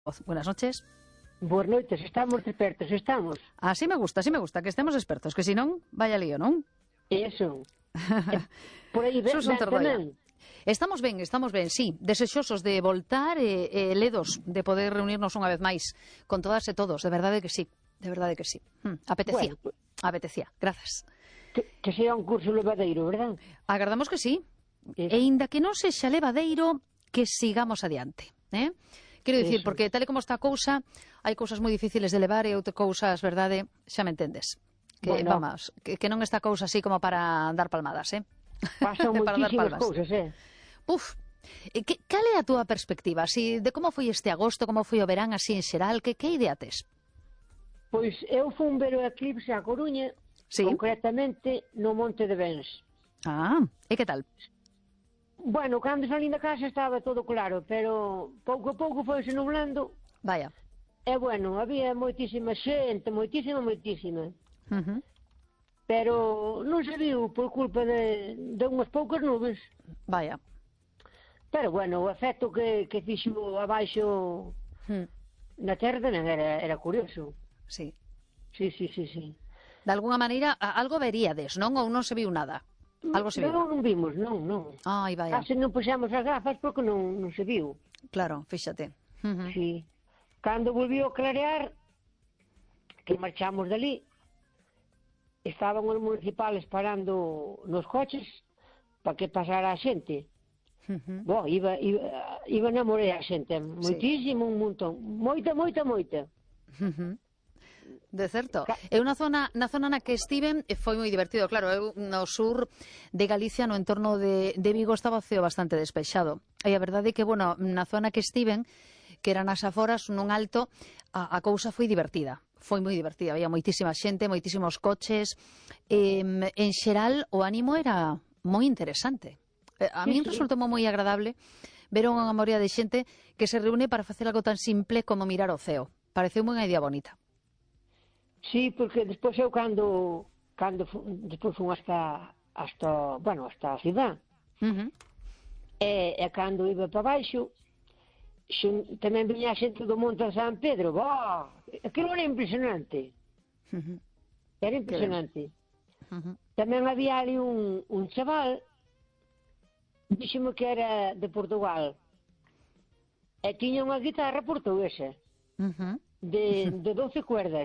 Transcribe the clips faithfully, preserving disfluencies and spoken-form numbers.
Buenas noches. Boas noites, estamos expertos, estamos. Así me gusta, así me gusta, que estemos expertos, que si non, vaya lío, non? Eso. Por aí ven, Susun ben Tordoia. tamén. Estamos ben, estamos ben, sí, desexosos de voltar e, e ledos de poder reunirnos unha vez máis con todas e todos, de verdade que sí, de verdade que sí. Hm, apetecía, Bueno, apetecía, grazas. Que, que sea un curso levadeiro, verdad? Agardamos que sí, Eso. e inda que non sexa levadeiro, que sigamos adiante, eh? Quero dicir, Eso. porque tal e como está a cousa, hai cousas moi difíciles de levar e outras cousas, verdade, xa me entendes. Que, Bueno. vamos, que, que non está a cousa así como para dar palmadas, eh? Pasan Para dar moitísimas palmas. cousas, eh? Uf, e que, cal é a túa perspectiva? Si, de como foi este agosto, como foi o verán así en xeral, que, que idea tes? Pois eu fun ver o eclipse a Coruña, Sí. concretamente no Monte de Bens. Ah, e que tal? Bueno, cando salín da casa estaba todo claro, pero pouco a pouco foise nublando. Vaya. E bueno, había moitísima xente, moitísima, moitísima. Uh -huh. Pero non se viu por culpa de, de unhas poucas nubes. Vaya. Pero bueno, o efecto que, que fixo abaixo Hmm. na terra tamén era, era curioso. Sí. Sí, sí, sí, sí. De alguna maneira, a- algo veríades, non? Ou non se viu nada? Algo se viu? Non, non vimos, non, non. Ai, vaya. Case non puxemos as gafas porque non, non se viu. Claro, fíxate. Uh -huh. Sí. Cando volviu a clarear, que marchamos dali, estaban os municipales parando nos coches para que pasara a xente. Uh -huh. Bo, iba, iba, iba na morea a xente, moitísimo, un montón. Moita, moita, moita. Uh -huh. De certo. Ca- Eu na zona, na zona na que estiven e foi moi divertido. Claro, eu no sur de Galicia, no entorno de, de Vigo, estaba o ceo bastante despexado. E a verdade é que, bueno, na zona que estiven, que eran as aforas, nun alto, a, a cousa foi divertida. Foi moi divertida. Había moitísima xente, moitísimos coches. E, en xeral, o ánimo era moi interesante. Eh, A Sí, min sí. resultou moi agradable ver unha morea de xente que se reúne para facer algo tan simple como mirar o ceo. Pareceu unha idea bonita. Sí, porque despois eu cando cando fu, despois fun hasta hasta, bueno, hasta a cidade. Uh -huh. E, e cando iba para baixo, xun, tamén viña a xente do Monte de San Pedro. Bah, aquilo era impresionante. Uh -huh. Era impresionante. Uh -huh. Tamén había ali un, un chaval, díxeme que era de Portugal, e tiña unha guitarra portuguesa, Uh -huh. de, de doce cuerdas.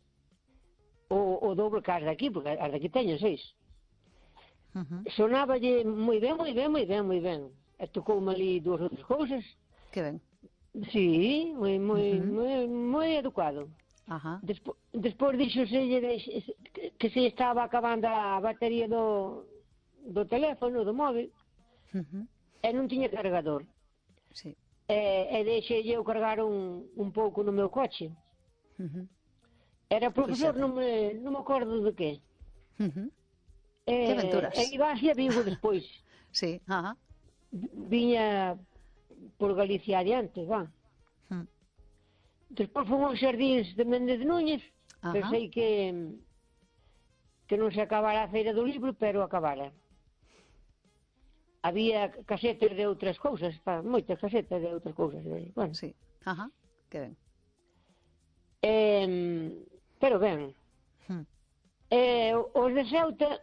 O, o doble que as daqui, porque as daqui teñen seis. Uh -huh. Sonáballe moi ben, moi ben, moi ben, moi ben. E tocoume ali dúas outras cousas. Que ben. Sí, moi, moi, Ujú. moi, moi educado. Ajá. Despo, despois dixoselle de- que, que se estaba acabando a batería do, do teléfono, do móvil, Uh -huh. e non tiña cargador. Sí. E, e deixei eu cargar un, un pouco no meu coche. Uh -huh. Era profesor, Fíxate. non me, non me acordo de que. Uh -huh. E, Que aventuras. e iba hacia Vigo despois. Sí. Ajá. Viña por Galicia adiante, va. Uh. Despois fomos aos xardíns de Méndez de Núñez. Ajá. Pensei que que non se acabara a feira do libro, pero acabara. Había casetas de outras cousas, pa, moitas casetas de outras cousas. eh, Bueno, Sí. Ajá. Que ben. eh, pero ben. Uh. Eh, os de Ceuta,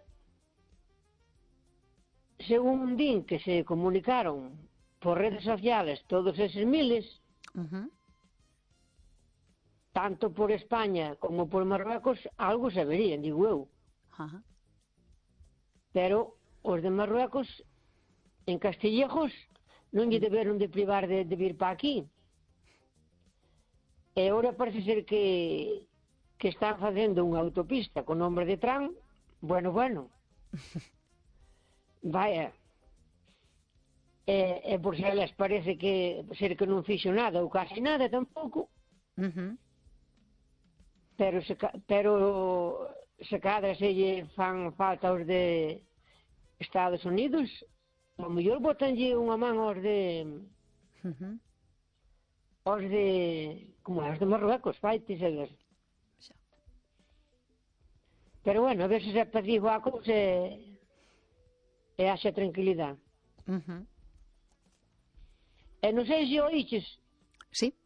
según din que se comunicaron por redes sociales todos eses miles, Uh -huh. tanto por España como por Marruecos, algo saberían, digo eu. Ajá. Pero os de Marruecos, en Castillejos, non lle deberon de privar de, de vir para aquí. E agora parece ser que que están facendo unha autopista con nombre de Tram. Bueno, bueno. Vaya. E, e por se elas parece que ser que non fixo nada ou casi nada tampouco, Uh -huh. pero se, ca- pero se cadra se lle fan falta os de Estados Unidos, ao mellor botanlle unha man aos de Uh -huh. aos de como aos de Marruecos, vai ti saber. Xa. Pero bueno, a ver se se apacigua a cousa e, e haxa tranquilidade. Uh -huh. E non sei se oíches Sí.